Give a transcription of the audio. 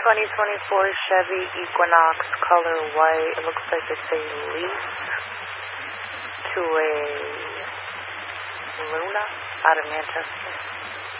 2024 Chevy Equinox color white. It looks like it's a lease to a Luna out of Manchester.